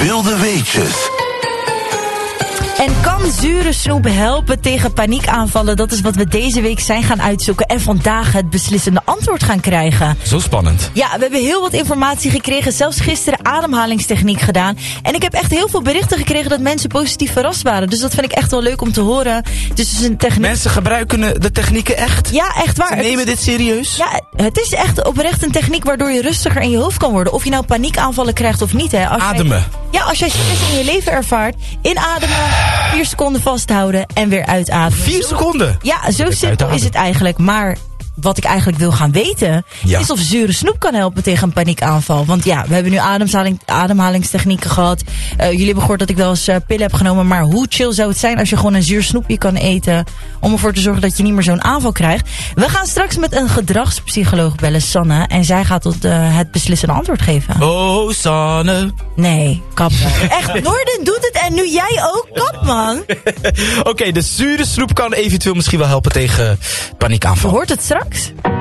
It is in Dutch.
Wilde weetjes. En kan zure snoep helpen tegen paniekaanvallen? Dat is wat we deze week zijn gaan uitzoeken. En vandaag het beslissende antwoord gaan krijgen. Zo spannend. Ja, we hebben heel wat informatie gekregen. Zelfs gisteren ademhalingstechniek gedaan. En ik heb echt heel veel berichten gekregen dat mensen positief verrast waren. Dus dat vind ik echt wel leuk om te horen. Dus het is een techniek. Mensen gebruiken de technieken echt? Ja, echt waar. Ze nemen dit serieus? Ja, het is echt oprecht een techniek waardoor je rustiger in je hoofd kan worden. Of je nou paniekaanvallen krijgt of niet. Hè. Ademen. Als jij stress in je leven ervaart, inademen, 4 seconden vasthouden en weer uitademen. 4 seconden? Ja, zo simpel is het eigenlijk. Maar wat ik eigenlijk wil gaan weten, is of zure snoep kan helpen tegen een paniekaanval. Want ja, we hebben nu ademhalingstechnieken gehad. Jullie hebben gehoord dat ik wel eens pillen heb genomen. Maar hoe chill zou het zijn als je gewoon een zuur snoepje kan eten, om ervoor te zorgen dat je niet meer zo'n aanval krijgt. We gaan straks met een gedragspsycholoog bellen, Sanne. En zij gaat het beslissende antwoord geven. Oh, Sanne. Nee, kap. Echt, Noorden doet het en nu jij ook? Kap, man. Oké, de zure snoep kan eventueel misschien wel helpen tegen paniekaanval. Je hoort het straks.